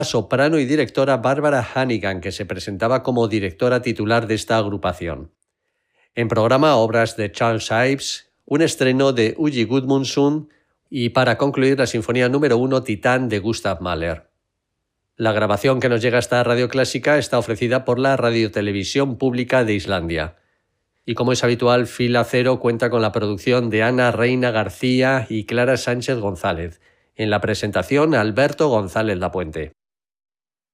soprano y directora Barbara Hannigan, que se presentaba como directora titular de esta agrupación. En programa, obras de Charles Ives, un estreno de Uji Gudmundsson y, para concluir, la Sinfonía número 1 Titán de Gustav Mahler. La grabación que nos llega hasta Radio Clásica está ofrecida por la Radiotelevisión Pública de Islandia. Y como es habitual, Fila Cero cuenta con la producción de Ana Reina García y Clara Sánchez González. En la presentación, Alberto González Lapuente.